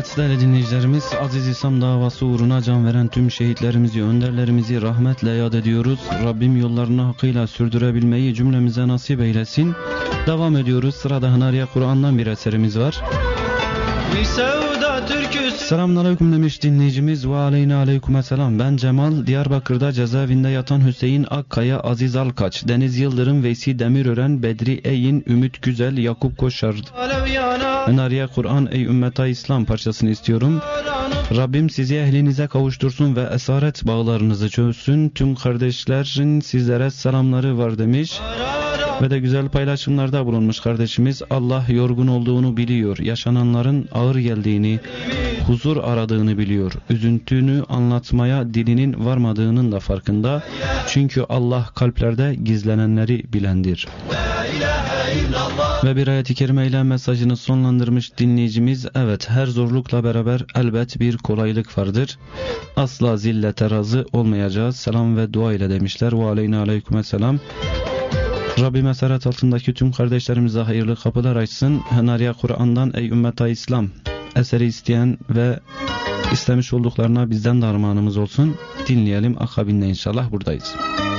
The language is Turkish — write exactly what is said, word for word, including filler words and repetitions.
Evet değerli dinleyicilerimiz, Aziz İslam davası uğruna can veren tüm şehitlerimizi, önderlerimizi rahmetle yad ediyoruz. Rabbim yollarını hakkıyla sürdürebilmeyi cümlemize nasip eylesin. Devam ediyoruz. Sırada Hınariye Kur'an'dan bir eserimiz var. Selamünaleyküm demiş dinleyicimiz. Ve aleyna aleykümselam. Ben Cemal, Diyarbakır'da cezaevinde yatan Hüseyin Akkaya, Aziz Alkaç, Deniz Yıldırım, Veysi Demirören, Bedri Eyin, Ümit Güzel, Yakup Koşar. Hınariye Kur'an ey ümmeta İslam parçasını istiyorum. Rabbim sizi ehlinize kavuştursun ve esaret bağlarınızı çözsün. Tüm kardeşlerin sizlere selamları var demiş. Ve de güzel paylaşımlarda bulunmuş kardeşimiz. Allah yorgun olduğunu biliyor. Yaşananların ağır geldiğini, huzur aradığını biliyor. Üzüntünü anlatmaya dilinin varmadığının da farkında. Çünkü Allah kalplerde gizlenenleri bilendir. Ve bir ayet-i kerime ile mesajını sonlandırmış dinleyicimiz. Evet, her zorlukla beraber elbet bir kolaylık vardır. Asla zillete razı olmayacağız. Selam ve dua ile demişler. Ve aleyna aleykümselam. Rabbim esaret altındaki tüm kardeşlerimize hayırlı kapılar açsın. Hınariye Kur'an'dan ey ümmeta İslam eseri isteyen ve istemiş olduklarına bizden de armağanımız olsun. Dinleyelim, akabinde inşallah buradayız.